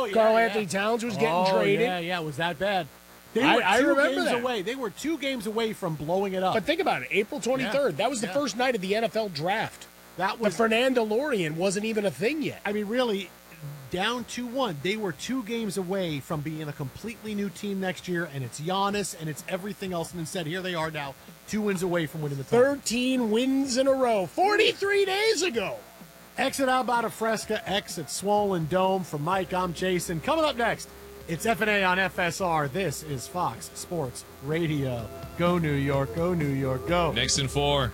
Karl Anthony Towns was getting traded. Yeah, it was that bad. I remember that. Away. They were 2 games away from blowing it up. But think about it, April 23rd. That was the first night of the NFL draft. That was the Fernando Lorian wasn't even a thing yet. I mean, really, down 2-1. They were 2 games away from being a completely new team next year, and it's Giannis, and it's everything else. And instead, here they are now, 2 wins away from winning the title. 13 wins in a row, 43 days ago. Exit out by Fresca, exit Swollen Dome. From Mike, I'm Jason. Coming up next, it's F&A on FSR. This is Fox Sports Radio. Go New York, go New York, go. Next in 4.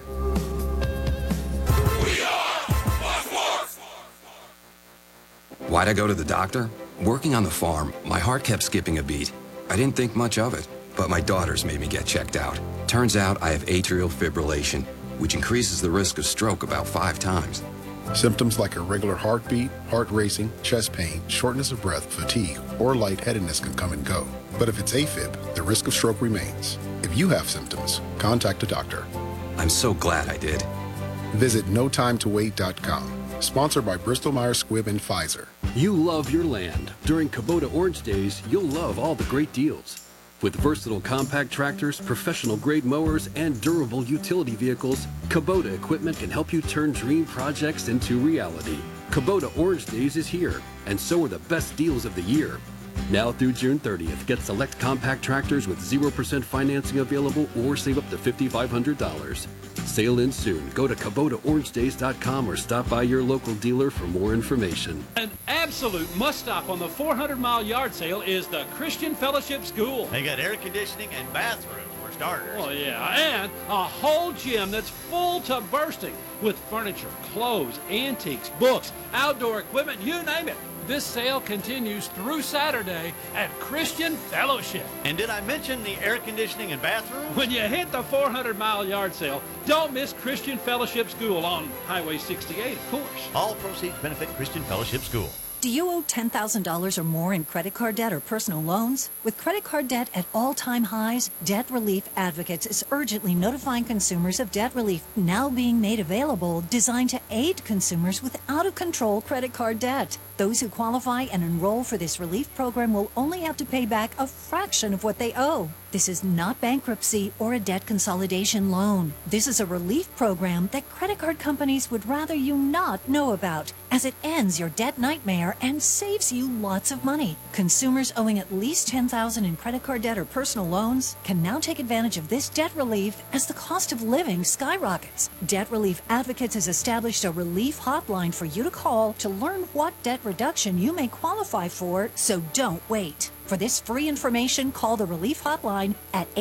Why'd I go to the doctor? Working on the farm, my heart kept skipping a beat. I didn't think much of it, but my daughters made me get checked out. Turns out I have atrial fibrillation, which increases the risk of stroke about 5 times. Symptoms like irregular heartbeat, heart racing, chest pain, shortness of breath, fatigue, or lightheadedness can come and go. But if it's AFib, the risk of stroke remains. If you have symptoms, contact a doctor. I'm so glad I did. Visit notimetowait.com. Sponsored by Bristol-Myers Squibb and Pfizer. You love your land. During Kubota Orange Days, you'll love all the great deals. With versatile compact tractors, professional-grade mowers, and durable utility vehicles, Kubota equipment can help you turn dream projects into reality. Kubota Orange Days is here, and so are the best deals of the year. Now through June 30th, get select compact tractors with 0% financing available or save up to $5,500. Sale ends soon. Go to KubotaOrangeDays.com or stop by your local dealer for more information. An absolute must-stop on the 400-mile yard sale is the Christian Fellowship School. They got air conditioning and bathrooms for starters. Oh, yeah, and a whole gym that's full to bursting with furniture, clothes, antiques, books, outdoor equipment, you name it. This sale continues through Saturday at Christian Fellowship. And did I mention the air conditioning and bathroom? When you hit the 400-mile yard sale, don't miss Christian Fellowship School on Highway 68, of course. All proceeds benefit Christian Fellowship School. Do you owe $10,000 or more in credit card debt or personal loans? With credit card debt at all-time highs, Debt Relief Advocates is urgently notifying consumers of debt relief now being made available, designed to aid consumers with out-of-control credit card debt. Those who qualify and enroll for this relief program will only have to pay back a fraction of what they owe. This is not bankruptcy or a debt consolidation loan. This is a relief program that credit card companies would rather you not know about, as it ends your debt nightmare and saves you lots of money. Consumers owing at least $10,000 in credit card debt or personal loans can now take advantage of this debt relief as the cost of living skyrockets. Debt Relief Advocates has established a relief hotline for you to call to learn what debt reduction you may qualify for, so don't wait. For this free information, call the Relief Hotline at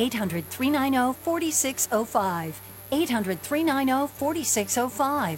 800-390-4605. 800-390-4605.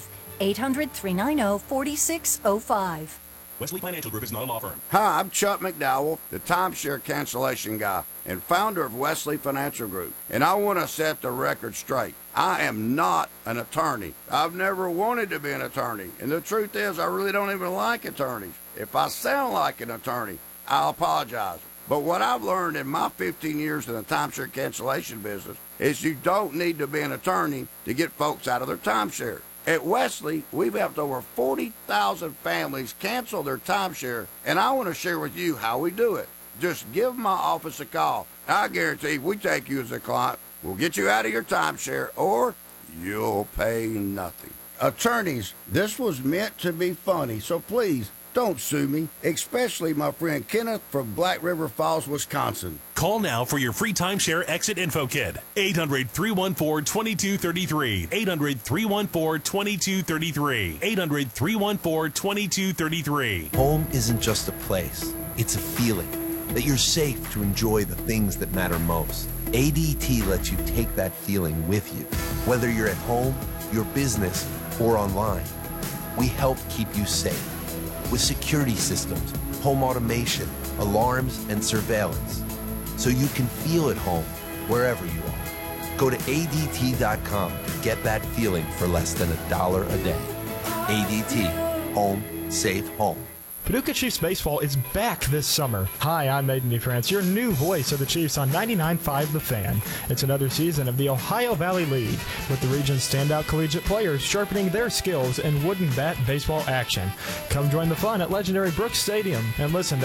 800-390-4605. Wesley Financial Group is not a law firm. Hi, I'm Chuck McDowell, the timeshare cancellation guy and founder of Wesley Financial Group. And I want to set the record straight. I am not an attorney. I've never wanted to be an attorney. And the truth is, I really don't even like attorneys. If I sound like an attorney, I'll apologize. But what I've learned in my 15 years in the timeshare cancellation business is you don't need to be an attorney to get folks out of their timeshare. At Wesley, we've helped over 40,000 families cancel their timeshare, and I want to share with you how we do it. Just give my office a call. I guarantee if we take you as a client, we'll get you out of your timeshare, or you'll pay nothing. Attorneys, this was meant to be funny, so please, don't sue me, especially my friend Kenneth from Black River Falls, Wisconsin. Call now for your free timeshare exit info kit. 800-314-2233. 800-314-2233. 800-314-2233. Home isn't just a place. It's a feeling that you're safe to enjoy the things that matter most. ADT lets you take that feeling with you. Whether you're at home, your business, or online, we help keep you safe. With security systems, home automation, alarms, and surveillance, so you can feel at home wherever you are. Go to ADT.com to get that feeling for less than $1 a day. ADT, home, safe home. Paducah Chiefs baseball is back this summer. Hi, I'm Aiden DeFrance, your new voice of the Chiefs on 99.5 The Fan. It's another season of the Ohio Valley League, with the region's standout collegiate players sharpening their skills in wooden bat baseball action. Come join the fun at legendary Brooks Stadium and listen to